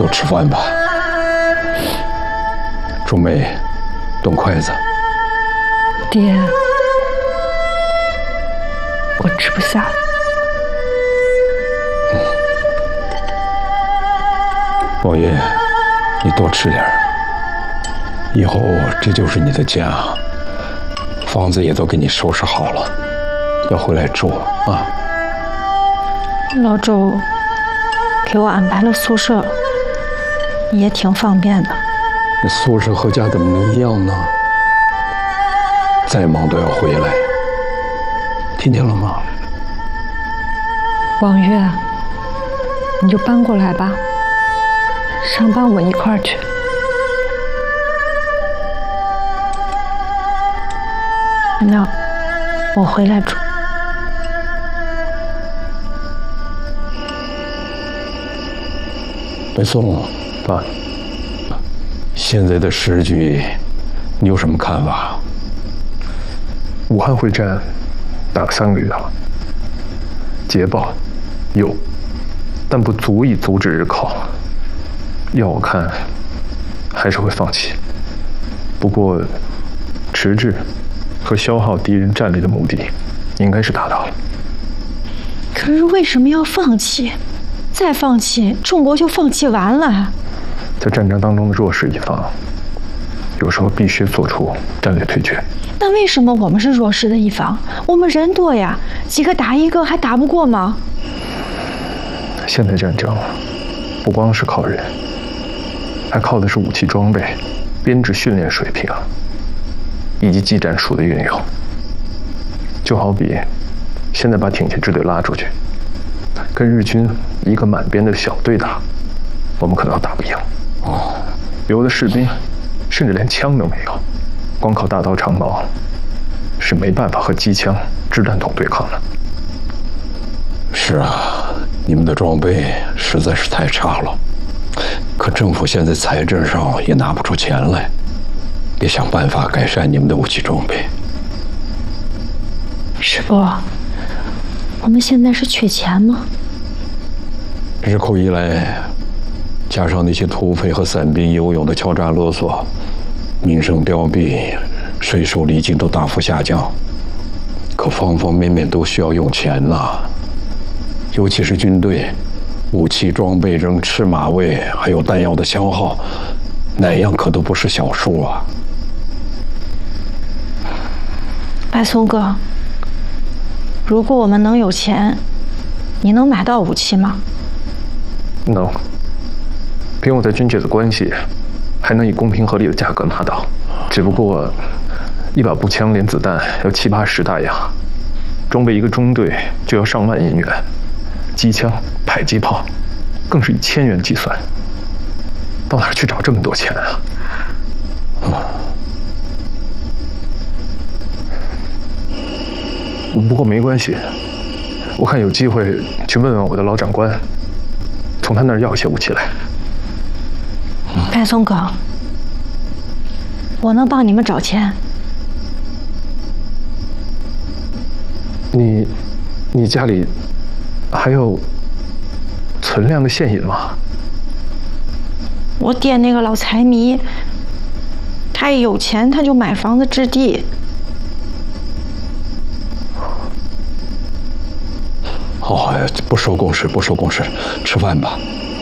都吃饭吧。钟梅，动筷子。 爹，我吃不下。 宝月，你多吃点儿。以后这就是你的家，房子也都给你收拾好了，要回来住啊。 老周给我安排了宿舍，也挺方便的。 那宿舍和家怎么能一样呢？再忙都要回来，听见了吗？ 王月，你就搬过来吧，上班我一块儿去。那我回来住。 白松， 爸， 现在的时局，你有什么看法？ 武汉会战打了3个月了，捷报有，但不足以阻止日寇。要我看，还是会放弃。不过，迟滞和消耗敌人战力的目的，应该是达到了。 可是为什么要放弃？再放弃，中国就放弃完了。 在战争当中的弱势一方，有时候必须做出战略退却。 那为什么我们是弱势的一方？我们人多呀，几个打一个还打不过吗？ 现代战争不光是靠人，还靠的是武器装备、编制训练水平以及技战术的运用。就好比现在把挺进支队拉出去，跟日军一个满编的小队打，我们可能打不赢。有的士兵甚至连枪都没有，光靠大刀长矛是没办法和机枪、掷弹筒对抗的。 是啊，你们的装备实在是太差了，可政府现在财政上也拿不出钱来，得想办法改善你们的武器装备。 师傅，我们现在是缺钱吗？ 日寇一来，加上那些土匪和散兵游勇的敲诈勒索，民生凋敝，税收厘金都大幅下降，可方方面面都需要用钱呐。尤其是军队，武器装备仍吃马喂，还有弹药的消耗，哪样可都不是小数啊。 白松哥，如果我们能有钱，你能买到武器吗？ 能，凭我在军界的关系，还能以公平合理的价格拿到。只不过，一把步枪连子弹要70、80大洋，装备一个中队就要上万银元，机枪、迫击炮更是以1000元计算。到哪儿去找这么多钱啊？不过没关系，我看有机会去问问我的老长官，从他那儿要一些武器来。 白松哥，我能帮你们找钱。 你家里还有存量的现银吗？ 我爹那个老财迷，他一有钱他就买房子置地。 好，不收公事，不收公事，吃饭吧。